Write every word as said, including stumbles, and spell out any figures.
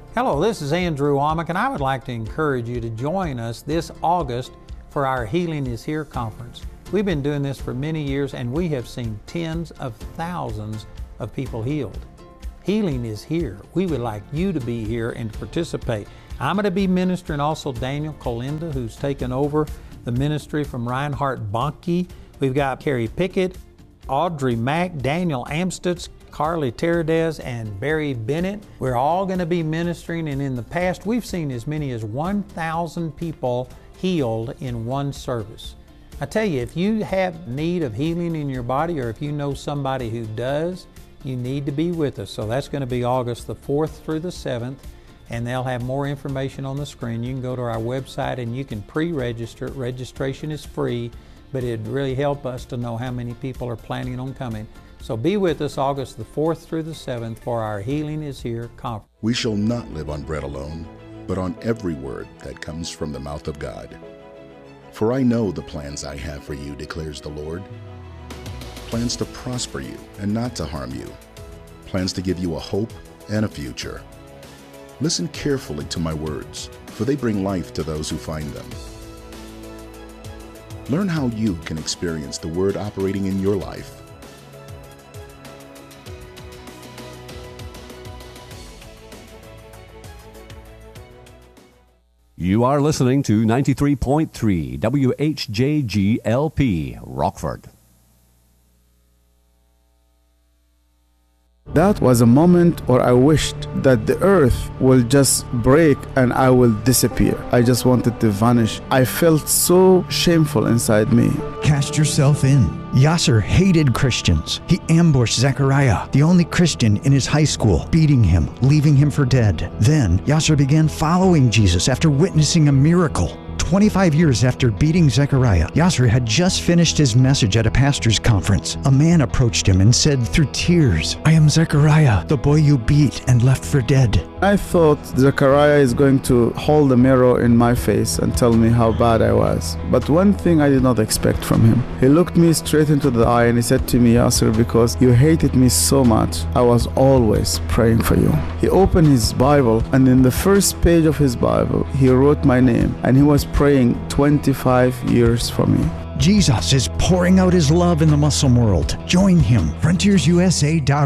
Hello, this is Andrew Wommack, and I would like to encourage you to join us this August for our Healing is Here conference. We've been doing this for many years, and we have seen tens of thousands of people healed. Healing is here. We would like you to be here and participate. I'm going to be ministering also Daniel Colinda, who's taken over the ministry from Reinhard Bonnke. We've got Carrie Pickett, Audrey Mack, Daniel Amstutz, Carly Teradez, and Barry Bennett. We're all going to be ministering, and in the past we've seen as many as one thousand people healed in one service. I tell you, if you have need of healing in your body, or if you know somebody who does, you need to be with us. So that's going to be August the fourth through the seventh, and they'll have more information on the screen. You can go to our website and you can pre-register. Registration is free, but it'd really help us to know how many people are planning on coming. So be with us August the fourth through the seventh for our Healing is Here conference. We shall not live on bread alone, but on every word that comes from the mouth of God. For I know the plans I have for you, declares the Lord. Plans to prosper you and not to harm you. Plans to give you a hope and a future. Listen carefully to my words, for they bring life to those who find them. Learn how you can experience the Word operating in your life. You are listening to ninety-three point three W H J G L P, Rockford. That was a moment where I wished that the earth will just break and I will disappear. I just wanted to vanish. I felt so shameful inside me. Cast yourself in. Yasser hated Christians. He ambushed Zechariah, the only Christian in his high school, beating him, leaving him for dead. Then Yasser began following Jesus after witnessing a miracle. twenty-five years after beating Zechariah, Yasser had just finished his message at a pastor's conference. A man approached him and said through tears, "I am Zechariah, the boy you beat and left for dead." I thought Zechariah is going to hold a mirror in my face and tell me how bad I was. But one thing I did not expect from him. He looked me straight into the eye and he said to me, "Yasser, because you hated me so much, I was always praying for you." He opened his Bible, and in the first page of his Bible, he wrote my name, and he was praying twenty-five years for me. Jesus is pouring out his love in the Muslim world. Join him. frontiers U S A dot